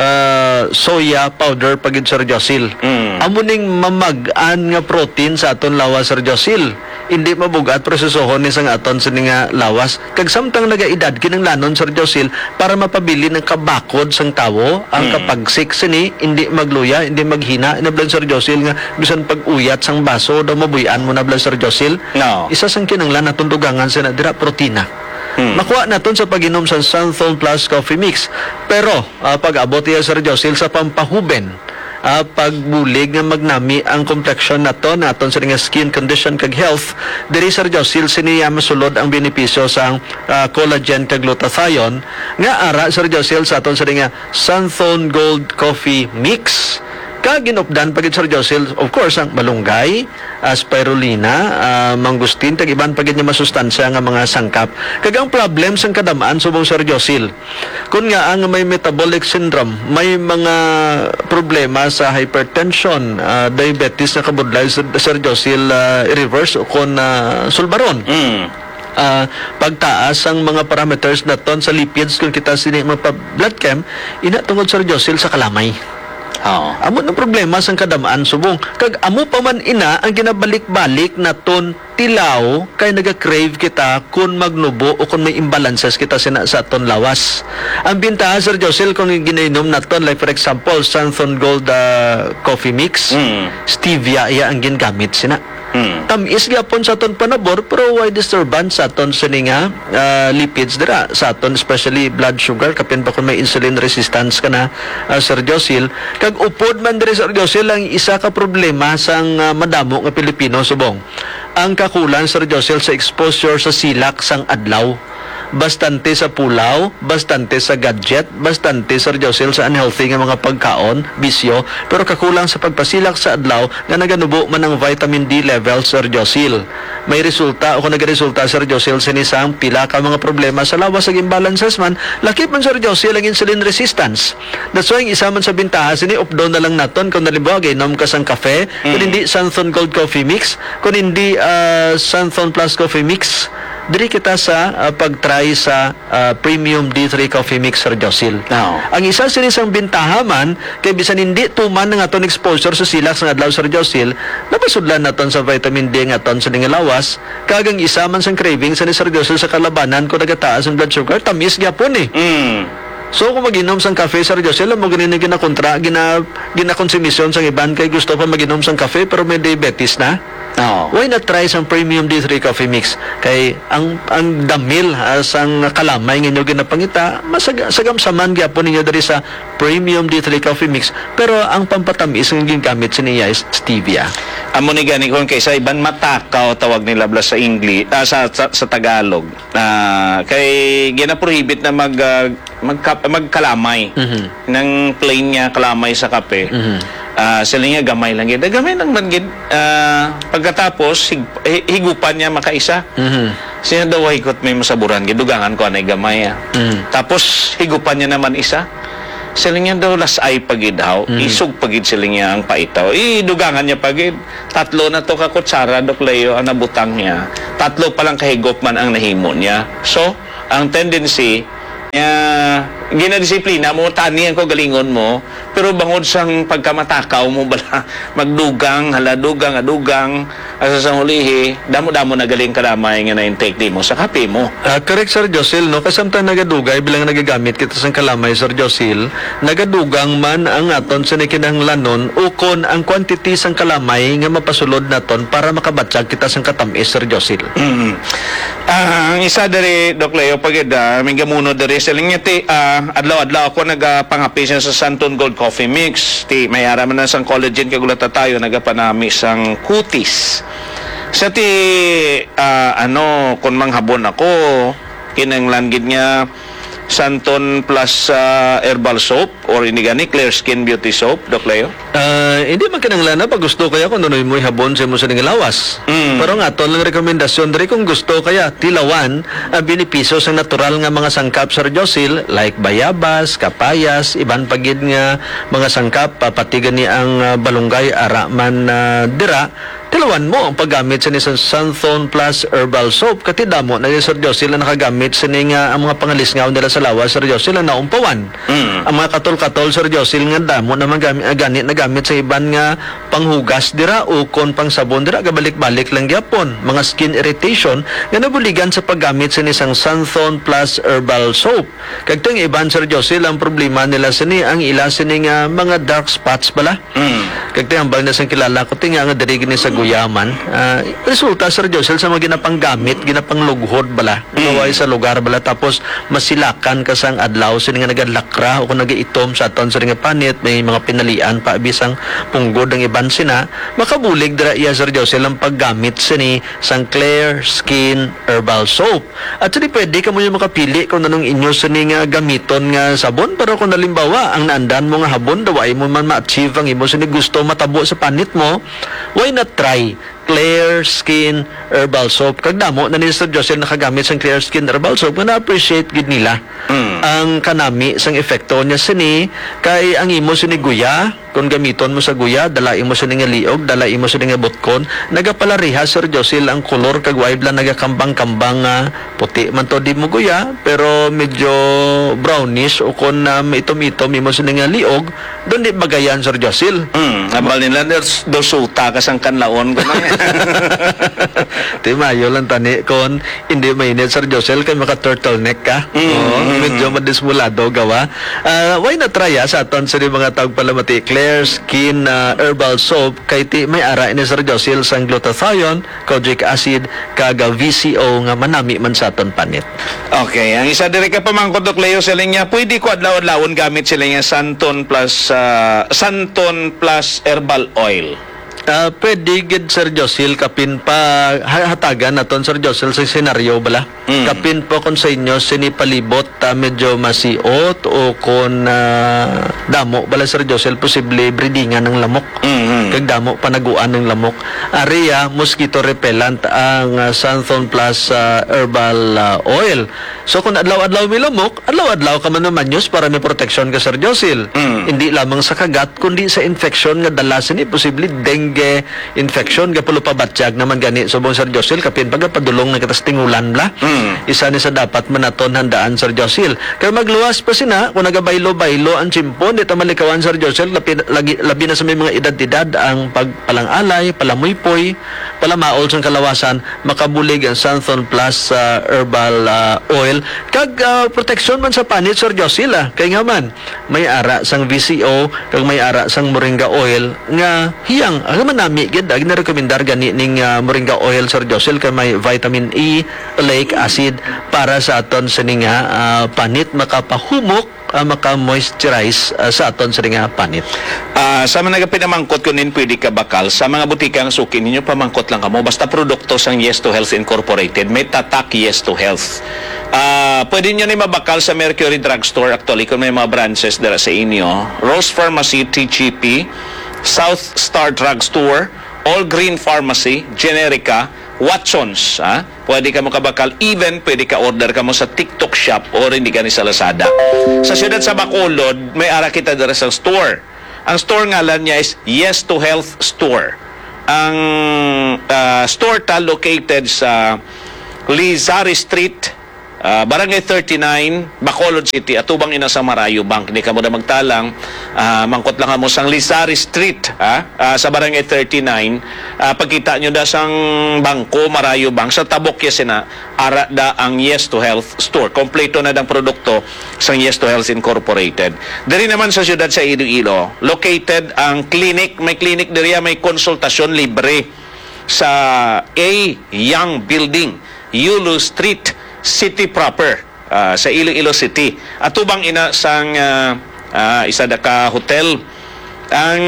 soya powder pagid Sir Josil. Amo ning mamag-an nga protein sa aton lawas Sir Josil. Hindi mabugat prosesohon ni sang aton sa nga lawas kag samtang nagaedad kinang lanon Sir Josil para mapabili ng kabakod sang tawo ang kapagsik sini hindi magluya hindi maghina inablan Sir Josil nga bisan pag-uyat sang baso daw mabuyan mo na blan Sir Josil. No. Isa sang kinanglan natong dugangan sa dira protina. Makuha naton sa pag-inom sa Santhone Plus coffee mix pero pag-abot iya Sir Josil sa pampahuben pagbulig nga magnami ang complexion naton sa nga skin condition kag health diri Sir Josil siniya masulod ang benepisyo sa collagen kag glutathione nga ara Sir Josil sa aton sa nga Santhone Gold coffee mix kaginupdan pagid Sir Josil of course ang malunggay spirulina mangustin tag iban pagid nga masustansya nga mga sangkap kag ang problem sang kadamaan subong Sir Josil kun nga ang may metabolic syndrome may mga problema sa hypertension diabetes na kabudlay Sir Josil i-reverse o kun sulbaron pagtaas ang mga parameters naton sa lipids kung kita sini magpa-blood chem ina tungod Sir Josil sa kalamay. Amo ng problema sang kadamaan subong kag amo pa man ina ang ginabalik-balik naton tilaw kay naga-crave kita kun magnubo o kun may imbalances kita sa aton lawas. Ang bintaha Sir Josil kung ginainom naton like for example Santhone Gold coffee mix stevia iya ang gingamit sina. Tamis gyapon sa aton panabor pero why disturbance sa aton sininga lipids dira sa aton especially blood sugar kapin pa kung may insulin resistance ka na Sir Josil kag upod man diri Sir Josil ang isa ka problema sang madamo nga Pilipino subong ang kakulang Sir Josil sa exposure sa silak sang adlaw bastante sa pulaw, bastante sa gadget, bastante Sir Josil sa unhealthy nga mga pagkaon, bisyo, pero kakulang sa pagpasilak sa adlaw nga naganubo man ang vitamin D level Sir Josil. May resulta o kung nagaresulta Sir Josil sinisang pila ka mga problema sa lawas ag imbalances man, lakip man Sir Josil ang insulin resistance. That's why isa man sa bintaha sini up-down na lang naton kung nalimbawa ginom ka sang kafe, kung hindi Santhone Gold coffee mix, kung hindi Santhone Plus coffee mix, diri kita sa pag-try sa Premium D3 Coffee Mix, Sir Josil. No. Ang isa sinisang bintahaman, kay bisan hindi tuman ng aton exposure sa silak sa adlaw, Sir Josil, napasudlan naton sa vitamin D nga aton sa lawas, kagang isa man sang craving sa ni Sir Josil sa kalabanan ko nagataas ang blood sugar, tamis gyapon eh. So kung mag-inom sang kafe, Sir Josil, mo ganin ginakontra, ginakonsumisyon sang iban kay gusto pa mag-inom sang kafe pero may diabetes na. No. Why not try sang Premium D3 Coffee Mix? Kay ang damil sang kalamay nga inyo ginapangita, masagamsaman gyapon ninyo diri sa Premium D3 Coffee Mix. Pero ang pampatamis nga gingamit sa niya is stevia. Amo ni gani kon kaysa iban matakaw tawag nila bla sa English sa Tagalog. Kay ginaprohibit na magkalamay ng plain niya kalamay sa kape. Sila nga gamay lang gid. Gamay lang man gid. Pagkatapos higupan niya makaisa. Sina daw hikot may masaburan gid dugangan ko anay gamay. Tapos higupan niya naman isa. Sila nga daw lasay pagidhaw, isog pagid sila nga ang paitaw. Dugangan niya pagid. 3 na to ka kutsara Dok Leo ang nabutang niya. 3 pa lang kahigop man ang nahimo niya. So, ang tendency ginadisiplina mo, taniyan ko galingon mo, pero bangod sang pagkamatakaw mo bala, magdugang, haladugang, adugang, asa sa hulihi, damo-damo na galing kalamay nga na-intake di mo sa kape mo. Correct, Sir Josil, no? Kasamtang nagadugay, bilang nagagamit kita sa kalamay, Sir Josil, nagadugang man ang aton sa nikinahanglanon o kon ang quantity sang kalamay nga mapasulod naton para makabatsag kita sang katamis, Sir Josil. Ang isa dari Dok Leo pagida, may gamuno dari siling niya adlaw-adlaw ako nagapangapi siya sa Santon Gold Coffee Mix. Mayara man na sang collagen kagulata tayo nagapanami sang kutis. Sa kung manghabon ako, kinanglan gid niya Santon plus herbal soap or inigani Clear Skin Beauty Soap, Dok Leo? Hindi man kinanglan na pag gusto kaya kung nunoy mo habon sa mo sa lawas. Pero nga aton lang rekomendasyon diri kung gusto kaya tilawan ang benepisyo sa natural nga mga sangkap, Sir Josil, like bayabas, kapayas, iban pagid nga mga sangkap papatigan ni ang balunggay ara man dira. Tilawan mo ang paggamit sa nisang Santon Plus Herbal Soap. Katidamo na ni Sir Josil na nakagamit sa ang mga pangalisngaw nila sa lawas, Sir Josil, na naumpawan. Ang mga katol-katol, Sir Josil, nga damo naman ganit na gamit sa iban nga panghugas dira o kon pang sabon dira, gabalik-balik lang gyapon. Mga skin irritation nga nabuligan sa paggamit sa nisang Santon Plus Herbal Soap. Kagtang iban, Sir Josil, ang problema nila sa ang ila sa nga mga dark spots bala. Kagtang ambal na sang kilala ko tinga nga dirigin ni sa guyaman. Resulta, Sir Josil, sa mga ginapanggamit, ginapanglughod bala. Naway sa lugar bala, tapos masilakan ka sang adlaw, sila nga nagalakra o kung nagaitom sa aton sa nga panit, may mga pinalian pa bisang punggod ng iban sina, makabulig dira iya, Sir Josil, ang paggamit sini sang Clear Skin Herbal Soap. At sini pwede ka mo yung makapili kung anong inyo sini nga gamiton nga sabon, pero kung nalimbawa, ang naandan mo nga habon, daway mo man ma-achieve ang imo sini gusto matabo sa panit mo, why not try Clear Skin Herbal Soap? Kagdamo na ni Sir Josil nakagamit sa Clear Skin Herbal Soap, nga na-appreciate gid nila ang kanami sang epekto niya sini, kay ang imo sini guya, kung gamiton mo sa guya, dalain mo sini nga liog, dalain mo sini nga butkon, nagapalariha, Sir Josil, ang kolor kag way bla nagakambang-kambang puti man to di mo guya, pero medyo brownish o kung itom-itom imo sini nga liog, doon di bagayan, Sir Josil. Abal nila dosuta kasang kanlaon ko na. Mayo lang tani kon hindi mainit, Sir Josil, kay maka turtleneck ka. Medyo madismulado gawa. Why not try sa aton sa mga tawag palamati Clear Skin Herbal Soap, kay may ara ni Sir Josil sang glutathione, kojic acid, kaga VCO nga manami man sa aton panit. Okay, ang isa diri ka pamangkot, Dok Leo, sila niya pwede ko adlaw-adlawon gamit sila niya Santon plus herbal oil. Pwede gid, Sir Josil, kapin pa hatagan naton, Sir Josil, sa senaryo bala. Kapin po kung sa inyo sinipalibot medyo masiot o kung damo bala, Sir Josil, posible breedingan ng lamok. Kag damo panaguan ng lamok. Area mosquito repellent ang Santon Plus Herbal Oil. So kung adlaw-adlaw may lamok, adlaw-adlaw ka man naman news para may proteksyon ka, Sir Josil. Hindi lamang sa kagat, kundi sa infection nga dala sini, posible dengue infection, kapulo pabatsyag naman gani. So Sir Josil, kapin pagpadulong na katas tingulan la. Isa ni sa dapat manaton handaan, Sir Josil. Kaya magluwas pa sina, kung nagabaylo-baylo ang chimpon, dito malikawan, Sir Josil, labi na sa may mga edad-edad ang pagpalangalay, palamuypoy, palamaol sa kalawasan, makabulig ang Santhon Plus herbal oil. Kag proteksyon man sa panit, Sir Josil, kay nga man, may ara sang VCO, kag may ara sang moringa oil, nga hiyang, man nami, gid, ginarekomendar gani ning moringa oil, Sir Josil, kay may vitamin E, oleic acid, para sa aton sa nga panit, makapahumok, maka-moisturize sa aton sa nga panit. Sa mga pinamangkot ko nin pwede ka bakal, sa mga butikang suki ninyo, pamangkot lang kamo, basta produkto sang Yes to Health Incorporated, may tatak Yes to Health. Pwede nyo na mabakal sa Mercury Drugstore, actually, kung may mga branches dara sa inyo. Rose Pharmacy, TGP, South Star Drugstore, All Green Pharmacy, Generica, Watsons, pwede ka mo kabakal, even pwede ka order ka mo sa TikTok shop o hindi ka ni sa Lazada. Sa siyudad sa Bacolod, may ara kita dara sa store. Ang store ngalan niya is Yes to Health Store. Ang store ta located sa Lizari Street, Barangay 39, Bacolod City, atubang ina sa Marayo Bank. Hindi ka mo na magtalang, mangkot lang mo sang Lizari Street, sa Barangay 39. Pagkita nyo da sang bangko, Marayo Bank, sa tabok na ara da ang Yes to Health Store. Kompleto na dang produkto sang Yes to Health Incorporated. Dari naman sa siyudad sa Iloilo, located ang clinic, may clinic diri, may konsultasyon libre sa A Young Building, Yulo Street, City proper, sa Iloilo City. Atubang ina sang isa da ka hotel, ang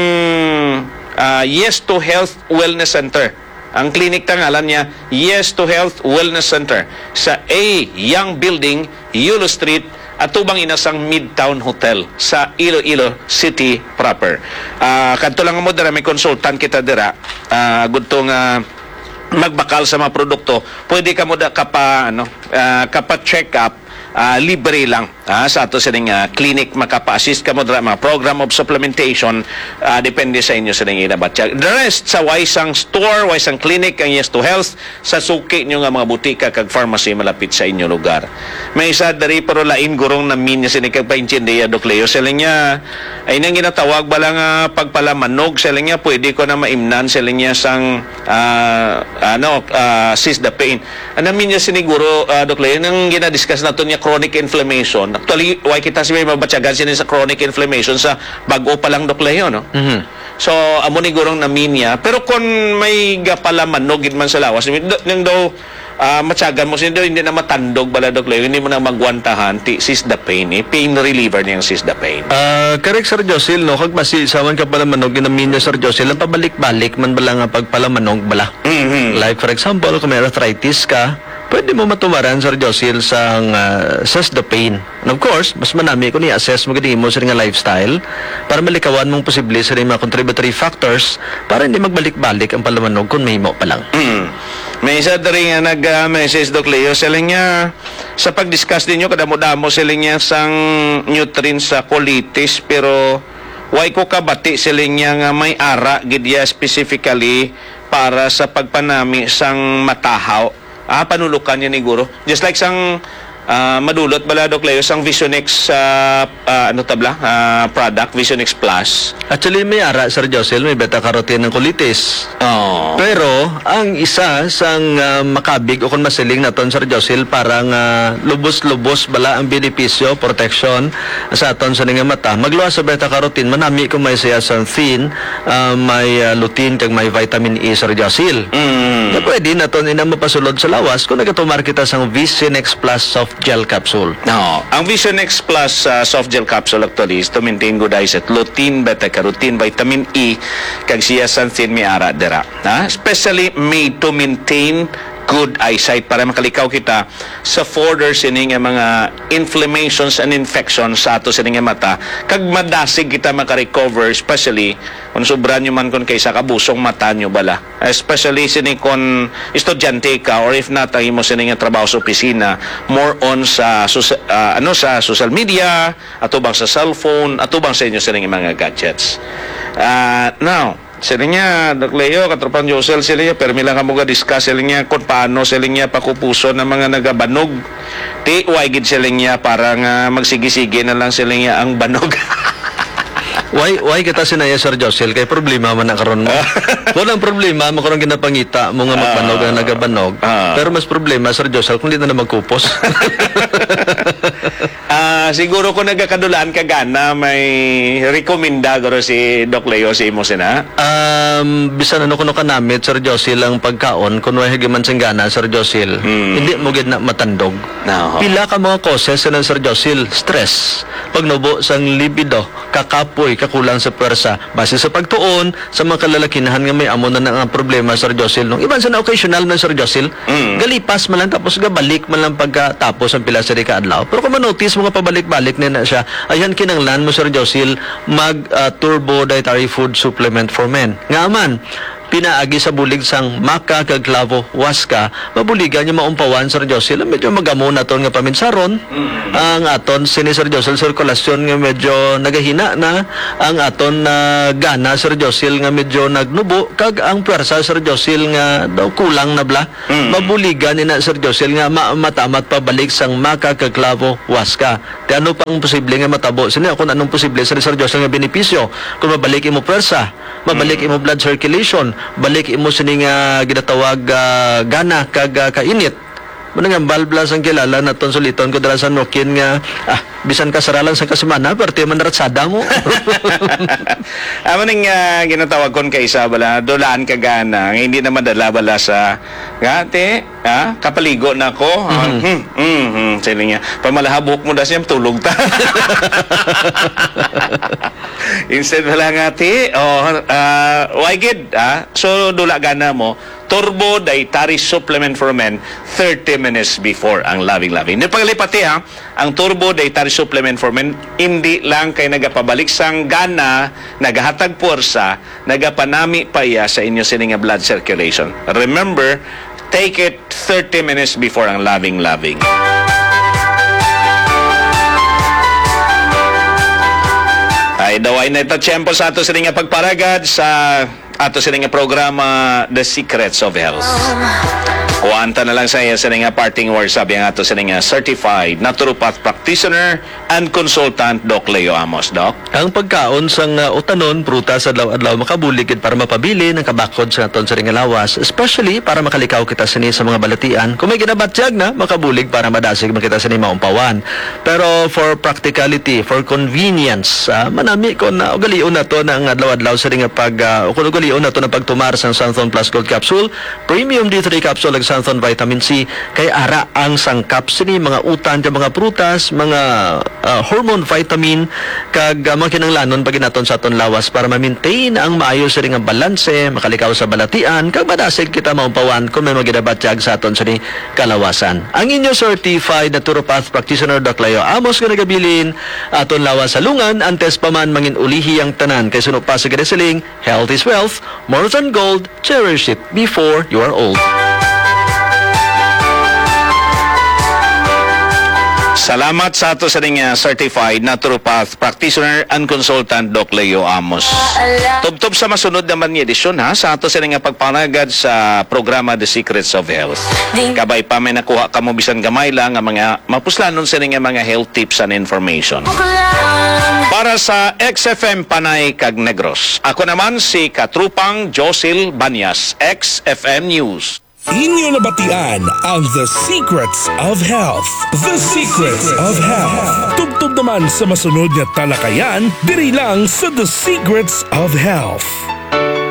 Yes to Health Wellness Center. Ang clinic tangalan niya Yes to Health Wellness Center sa A Young Building, Yulo Street, atubang ina sang Midtown Hotel sa Iloilo City proper. Kadto lang mo dira, may consultant kita dira, gudtong magbakal sa mga produkto, pwede ka mo da kapa-check up, libre lang sa ato sa clinic, makapa-assist ka mo dra, mga program of supplementation, depende sa inyo sa nga inabatya. The rest sa waisang store, waisang clinic, ang Yes to Health, sa suki nyo nga mga butika kag pharmacy malapit sa inyo lugar. May isa dari pero lain gurong na minya sinikag paintindiya, Dok Leo, sila niya ay nang ginatawag ba lang pagpalamanog, sila niya pwede ko na maimnan, sila niya sang seize the pain. Ano minya siniguro, Dok Leo, nang ginadiscuss nato niya chronic inflammation. Actually, why kita siya mabatyagan siya sa chronic inflammation sa bago pa lang, Dok Leo, no? So, amo ni gurong namin niya. Pero kung may gapalamanog man sa lawas, nang daw matyagan mo siya, hindi na matandog bala, Dok Leo, hindi mo na magwantahan, seize the pain, pain reliever niyang seize the pain. Correct, Sir Josil, no? Kag basi, saman ka palamanog, ginamin niya, Sir Josil, ang pabalik-balik man bala nga pagpalamanog bala. Like, for example, kung may arthritis ka, pwede mo matumaran, Sir Josil, sang assess the pain. And of course, mas manami kung i-assess mo ganyan mo sa nga lifestyle para malikawan mong posible sa mga contributory factors para hindi magbalik-balik ang palamanog kung may mo pa lang. May isa rin nga nag-message, Dok Leo, sila niya, sa pag-discuss ninyo, kadamo-damo sila niya sang nutrients sa colitis, pero why ko kabati sila niya nga may ara, gidya specifically para sa pagpanami sang matahaw. Panulukan niya ni Guro. Just like sang madulot bala, Dok Leo, sang Visionex product, Visionex Plus. Actually, may ara, Sir Josil, may beta-carotene ng colitis. Pero, ang isa sang makabig o kung masiling naton, Sir Josil, parang lubos-lubos bala ang benepisyo, protection sa aton sa nga mata. Magluwas sa beta-carotene, manami kung may zeaxanthin, may lutein, kag may vitamin E, Sir Josil. Na pwede naton ina mapasulod sa lawas kung nagatumar kita sang Visionex Plus soft gel capsule. Ang Visionex Plus soft gel capsule actually is to maintain good eyesight, lutein, beta-carotene, vitamin E, kag zeaxanthin may ara dira. Especially made to maintain good eyesight para makalikaw kita sa further sining nga mga inflammations and infections sa ato sining nga mata kag madasig kita makarecover, especially kung sobran nyo man kon kaysa kabusong mata nyo bala, especially sining kon estudyante ka or if not ang imo sining nga trabaho sa opisina, more on sa sa social media, atubang sa cellphone, atubang sa inyo sining mga gadgets. Now sila niya, Doc Leo, katropan Josel, sila niya, permi lang ka mga discuss sila niya kung paano sila niya pakupuso ng mga nagabanog. Ti, waigid sila niya parang magsigi-sige na lang sila niya ang banog. Why kita sinaya, Sir Josel? Kay problema man na karon mo. Walang problema, makaroon ginapangita mo nga magbanog ang nagabanog. Pero mas problema, Sir Josel, kung di na magkupos. Siguro kung nagkakadulaan ka gana, may rekomenda garo si Doc Leo si imo sina? Bisan ano kuno kanamit, Sir Josel, ang pagkaon, kung way higiman sing gana, Sir Josel, hindi mo gid na matandog. No. Pila ka mga causes sa Sir Josel, stress, pagnubo sang libido, kakapoy, kakulang sa pwersa, base sa pagtuon sa mga kalalakinahan nga may amo na nga problema, Sir Josel. Nung iban sa na occasional na, Sir Josel, galipas man lang tapos gabalik man lang pagkatapos ang pila sa adlaw. Pero kung ma-notice mga pabalik-balik na siya, ayan kinanglan mo, Sir Josel, turbo dietary food supplement for men. Nga man, pinaagi sa bulig sang maka kag klavo waska, mabuligan yung maumpawan, Sir Josel, medyo magamo na ton nga paminsaron. Ang aton sini, Sir Josel, sirkulasyon nga medyo nagahina na, ang aton gana, Sir Josel, nga medyo nagnubo, kag ang pwersa, Sir Josel, nga daw kulang na bla. Mabuligan ina, Sir Josel, nga matamat pabalik sang maka kag klavo waska. Ti ano pang posible nga matabo sini, kung anong posible sa Sir Josel nga benepisyo kung mabalik imo pwersa, mabalik imo blood circulation, balik imo sini nga ginatawag gana kag kainit. Muna nga balblas ang kilala na ton suliton ko dala sa Nokin nga bisan ka saralan sa kasemana perti man ratsada mo. Amo ning ginatawag kon kay isa bala dolaan ka gana nga hindi na madala bala sa gate kapaligo na ko. Sili niya pamalahabok mo da siyam tulog ta. Instead wala nga ti why gid so dula gana mo turbo dietary supplement for men 30 minutes before ang loving. Ni paglipati ang turbo dietary supplement for men hindi lang kay nagapabalik sang gana, nagahatag puwersa, nagapanami pa iya sa inyo sining blood circulation. Remember, take it 30 minutes before ang loving. Ay daway na ito tiyempo sa ato sining pagparagad sa ato sining programa The Secrets of Health. Kuwanta na lang sa iya sining parting words sabi ang ato sining certified naturopath practitioner and consultant Doc Leo Amos. Doc, ang pagkaon sang utanon prutas adlaw makabuligid para mapabili ng kabakod sa aton sa lawas, especially para makalikaw kita sini sa mga balatian. Kung may ginabatyag na makabulig para madasig makita sini maumpawan. Pero for practicality, for convenience, manami ko na ugalion na to ng adlaw-adlaw sa ring ugalion na to na pagtumar sa Santhon Plus Gold Capsule, Premium D3 Capsule ag Santhon Vitamin C kay ara ang sangkap sini mga utan sa mga prutas, mga hormone vitamin kag mga kinanglanon pag naton sa aton lawas para ma-maintain ang maayos sa ring balanse, makalikaw sa balatian kag madasig kita maumpawan kung may magidabatyag sa aton sa kalawasan. Ang inyo certified naturopath practitioner Doc Leo Amos nga nagabilin aton lawas sa lungan antes pa man mangin ulihi ang tanan kay suno pa sa gadasaling health is wealth, more than gold, cherish it before you are old. salamat sa ato sa certified naturopath practitioner and consultant Doc Leo Amos. Tubtob sa masunod naman ni edisyon sa ato sa pagpanagad sa programa The Secrets of Health. Kabay pa may nakuha ka mo bisan gamay lang ang mga mapuslanon sa mga health tips and information. Para sa XFM Panay kag Negros, ako naman si Katrupang Josil Banyas, XFM News. Inyo nabatian ang The Secrets of Health. The Secrets of Health. Tubtob naman sa masunod nga talakayan, diri lang sa The Secrets of Health.